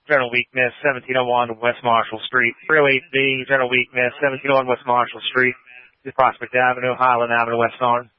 general weakness, 1701 West Marshall Street. 308B, general weakness, 1701 West Marshall Street. Prospect Avenue, Highland Avenue, West Orange.